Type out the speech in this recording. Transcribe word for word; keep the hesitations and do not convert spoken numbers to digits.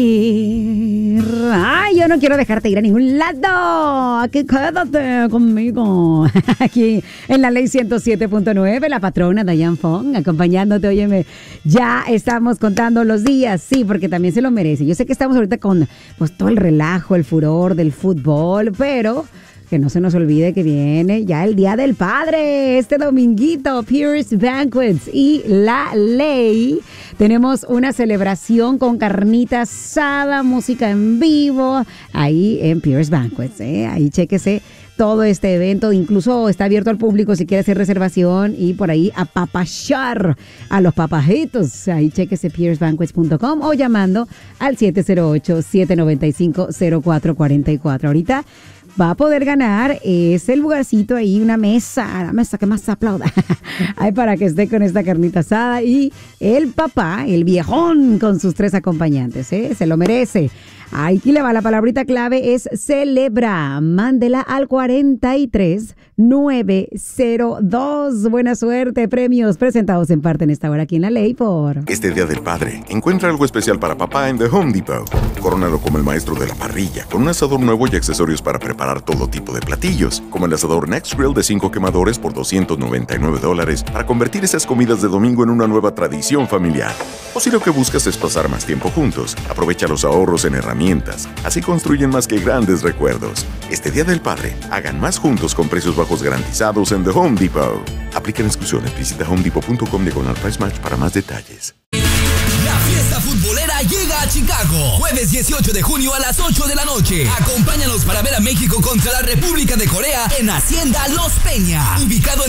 Ay, yo no quiero dejarte ir a ningún lado. Aquí quédate conmigo. Aquí en la Ley ciento siete punto nueve, la patrona Diane Fong, acompañándote. Óyeme, ya estamos contando los días, sí, porque también se lo merece. Yo sé que estamos ahorita con pues todo el relajo, el furor del fútbol, pero que no se nos olvide que viene ya el Día del Padre, este dominguito, Pierce Banquets y La Ley. Tenemos una celebración con carnita asada, música en vivo, ahí en Pierce Banquets, ¿eh? Ahí chéquese todo este evento, incluso está abierto al público si quiere hacer reservación y por ahí apapachar a los papajitos. Ahí chéquese pierce banquets punto com o llamando al siete cero ocho, siete nueve cinco, cero cuatro cuatro cuatro. Ahorita va a poder ganar ese lugarcito ahí, una mesa, la mesa que más se aplauda. Ay, para que esté con esta carnita asada y el papá, el viejón, con sus tres acompañantes, ¿eh? Se lo merece. Aquí le va, la palabrita clave es celebra. Mándela al cuarenta y tres nueve cero dos. Buena suerte, premios presentados en parte en esta hora aquí en La Ley por... Este Día del Padre, encuentra algo especial para papá en The Home Depot. Corónalo como el maestro de la parrilla, con un asador nuevo y accesorios para preparar todo tipo de platillos, como el asador Next Grill de cinco quemadores por doscientos noventa y nueve dólares, para convertir esas comidas de domingo en una nueva tradición familiar. O si lo que buscas es pasar más tiempo juntos, aprovecha los ahorros en herramientas. Así construyen más que grandes recuerdos. Este Día del Padre, hagan más juntos con precios bajos garantizados en The Home Depot. Aplican exclusiones. Visita home depot punto com diagonal price match para más detalles. La fiesta futbolera llega a Chicago. Jueves dieciocho de junio a las ocho de la noche. Acompáñanos para ver a México contra la República de Corea en Hacienda Los Peña. Ubicado en